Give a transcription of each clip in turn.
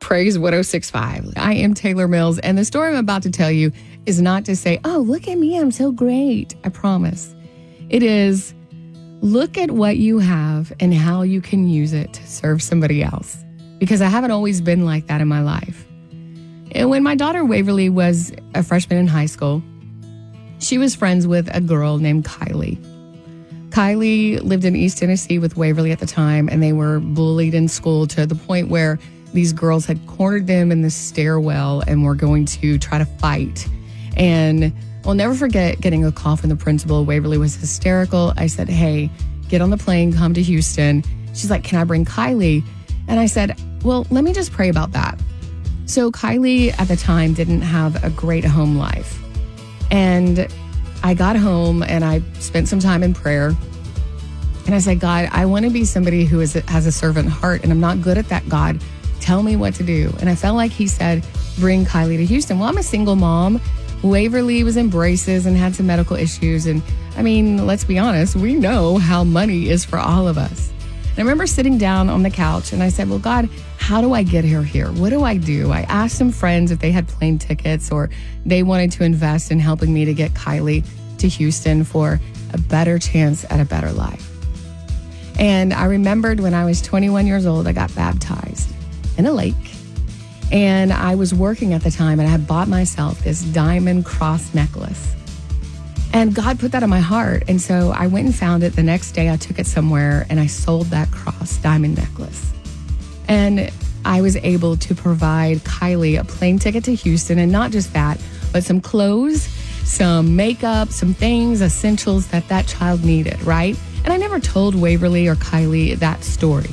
Praise 106.5. I am Taylor Mills, and the story I'm about to tell you is not to say, oh, look at me, I'm so great. I promise. It is, look at what you have and how you can use it to serve somebody else. Because I haven't always been like that in my life. And when my daughter Waverly was a freshman in high school, she was friends with a girl named Kylie. Kylie lived in East Tennessee with Waverly at the time, and they were bullied in school to the point where these girls had cornered them in the stairwell and were going to try to fight. And I'll never forget getting a call from the principal. Waverly was hysterical. I said, hey, get on the plane, come to Houston. She's like, can I bring Kylie? And I said, well, let me just pray about that. So Kylie at the time didn't have a great home life. And I got home and I spent some time in prayer. And I said, God, I want to be somebody who has a servant heart, and I'm not good at that, God. Tell me what to do. And I felt like he said, bring Kylie to Houston. Well, I'm a single mom. Waverly was in braces and had some medical issues. And I mean, let's be honest, we know how money is for all of us. And I remember sitting down on the couch and I said, well, God, how do I get her here? What do? I asked some friends if they had plane tickets or they wanted to invest in helping me to get Kylie to Houston for a better chance at a better life. And I remembered when I was 21 years old, I got baptized in a lake. And I was working at the time, and I had bought myself this diamond cross necklace. And God put that on my heart. And so I went and found it. The next day I took it somewhere and I sold that cross diamond necklace. And I was able to provide Kylie a plane ticket to Houston. And not just that, but some clothes, some makeup, some things, essentials that child needed, right? And I never told Waverly or Kylie that story.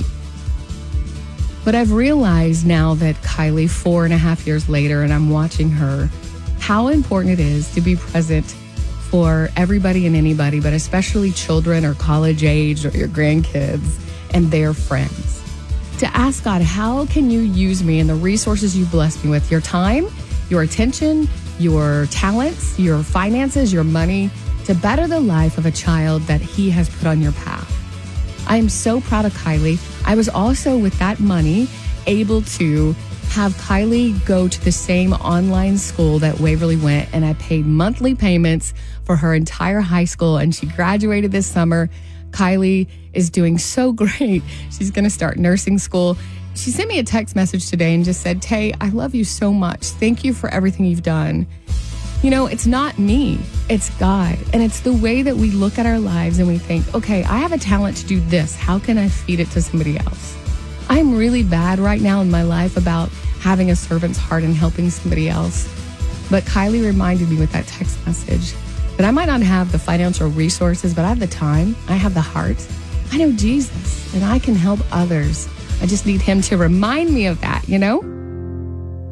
But I've realized now that Kylie, 4.5 years later, and I'm watching her, how important it is to be present for everybody and anybody, but especially children or college age or your grandkids and their friends. To ask God, how can you use me and the resources you blessed me with, your time, your attention, your talents, your finances, your money, to better the life of a child that he has put on your path. I am so proud of Kylie. I was also, with that money, able to have Kylie go to the same online school that Waverly went, and I paid monthly payments for her entire high school, and she graduated this summer. Kylie is doing so great. She's going to start nursing school. She sent me a text message today and just said, Tay, I love you so much. Thank you for everything you've done. You know, it's not me, it's God. And it's the way that we look at our lives and we think, okay, I have a talent to do this. How can I feed it to somebody else? I'm really bad right now in my life about having a servant's heart and helping somebody else. But Kylie reminded me with that text message that I might not have the financial resources, but I have the time, I have the heart. I know Jesus and I can help others. I just need him to remind me of that, you know?